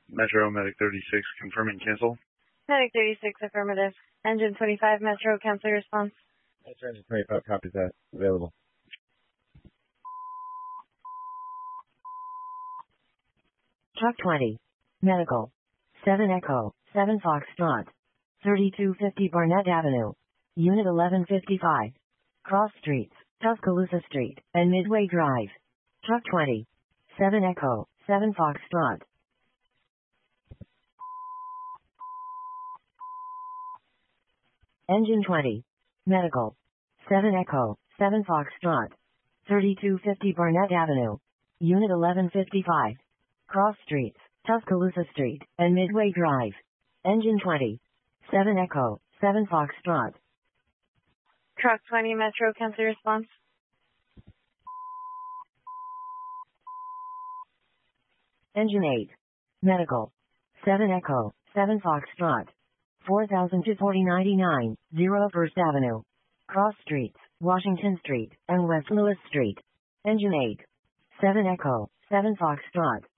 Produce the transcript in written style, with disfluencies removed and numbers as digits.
Metro, Medic 36, confirming cancel. Medic 36, affirmative. Engine 25, Metro, cancel your response. Metro Engine 25, copies that. Available. Truck 20. Medical. 7 Echo, 7 Foxtrot. 3250 Barnett Avenue. Unit 1155. Cross Streets, Tuscaloosa Street, and Midway Drive. Truck 20. 7 Echo, 7 Foxtrot. Engine 20. Medical. 7 Echo, 7 Foxtrot. 3250 Barnett Avenue. Unit 1155. Cross Streets, Tuscaloosa Street, and Midway Drive. Engine 20. 7 Echo, 7 Foxtrot. Truck 20, Metro, cancel your response. Engine 8. Medical. 7 Echo, 7 Foxtrot. 4000 to 4099, 0 First Avenue. Cross Streets, Washington Street, and West Lewis Street. Engine 8. 7 Echo, 7 Foxtrot.